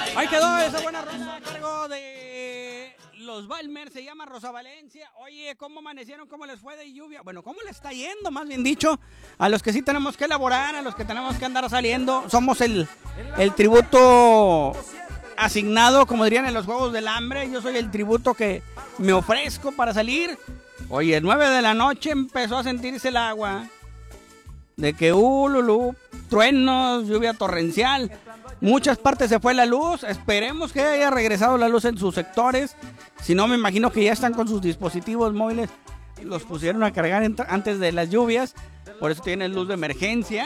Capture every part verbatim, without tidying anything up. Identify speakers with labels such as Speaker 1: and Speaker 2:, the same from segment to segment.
Speaker 1: Ahí quedó esa buena rola a cargo de los Balmer, se llama Rosa Valencia. Oye, ¿cómo amanecieron? ¿Cómo les fue de lluvia? Bueno, ¿cómo les está yendo? Más bien dicho, a los que sí tenemos que elaborar, a los que tenemos que andar saliendo, somos el, el tributo asignado, como dirían en los Juegos del Hambre. Yo soy el tributo que me ofrezco para salir. Oye, nueve de la noche empezó a sentirse el agua. De que, uh, lulú, truenos, lluvia torrencial. Muchas partes se fue la luz. Esperemos que haya regresado la luz en sus sectores. Si no, me imagino que ya están con sus dispositivos móviles. Los pusieron a cargar antes de las lluvias. Por eso tienen luz de emergencia.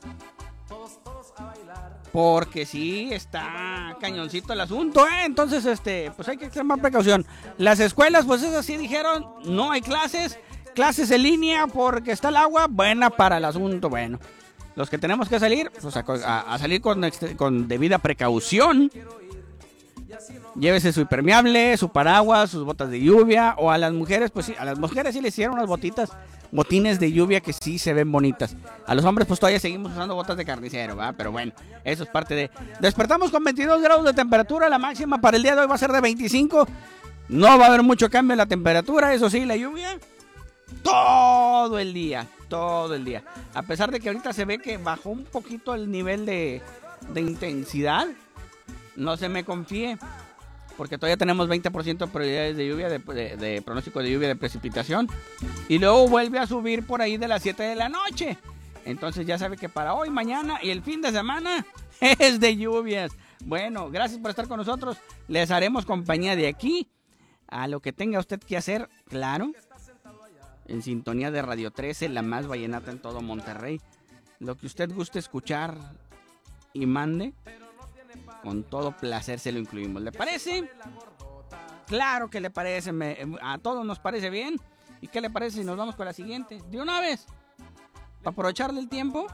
Speaker 1: Porque sí, está cañoncito el asunto, ¿eh? Entonces, este, pues hay que extremar precaución. Las escuelas, pues esas sí dijeron, no hay clases. Clases en línea porque está el agua buena para el asunto. Bueno, los que tenemos que salir, pues a, a, a salir con, con debida precaución. Llévese su impermeable, su paraguas, sus botas de lluvia. O a las mujeres, pues sí, a las mujeres sí les hicieron unas botitas, botines de lluvia que sí se ven bonitas. A los hombres pues todavía seguimos usando botas de carnicero, ¿verdad? Pero bueno, eso es parte de... Despertamos con veintidós grados de temperatura, la máxima para el día de hoy va a ser de veinticinco. No va a haber mucho cambio en la temperatura, eso sí, la lluvia... Todo el día, todo el día. A pesar de que ahorita se ve que bajó un poquito el nivel de, de intensidad, no se me confíe, porque todavía tenemos veinte por ciento de probabilidades de lluvia, de, de, de pronóstico de lluvia, de precipitación, y luego vuelve a subir por ahí de las siete de la noche. Entonces ya sabe que para hoy, mañana y el fin de semana es de lluvias. Bueno, gracias por estar con nosotros. Les haremos compañía de aquí a lo que tenga usted que hacer, claro. En sintonía de Radio trece, la más vallenata en todo Monterrey. Lo que usted guste escuchar y mande, con todo placer se lo incluimos. ¿Le parece? Claro que le parece. Me, a todos nos parece bien. ¿Y qué le parece si nos vamos con la siguiente? De una vez, para aprovecharle el tiempo.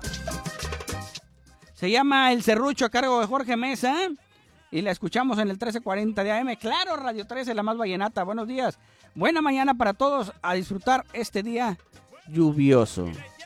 Speaker 1: Se llama El Serrucho a cargo de Jorge Mesa. Y la escuchamos en el trece cuarenta de A M. Claro, Radio trece, la más vallenata. Buenos días. Buena mañana para todos, a disfrutar este día lluvioso.